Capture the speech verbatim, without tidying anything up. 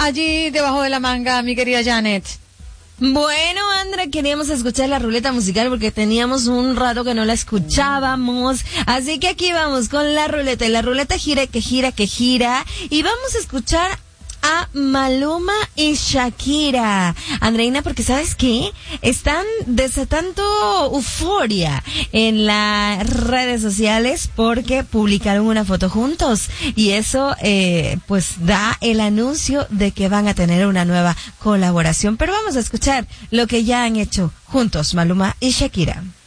allí debajo de la manga, mi querida Janet? Bueno, Andra, queríamos escuchar la ruleta musical porque teníamos un rato que no la escuchábamos. Así que aquí vamos con la ruleta. Y la ruleta gira, que gira, que gira. Y vamos a escuchar a Maluma y Shakira. Andreina, porque ¿sabes qué? Están desatando euforia en las redes sociales porque publicaron una foto juntos. Y eso, eh, pues da el anuncio de que van a tener una nueva colaboración. Pero vamos a escuchar lo que ya han hecho juntos Maluma y Shakira.